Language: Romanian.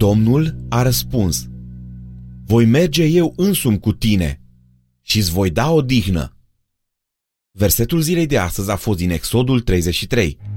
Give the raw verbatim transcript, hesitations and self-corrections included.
Domnul a răspuns: voi merge eu însumi cu tine și îți voi da odihnă. Versetul zilei de astăzi a fost din Exodul treizeci și trei.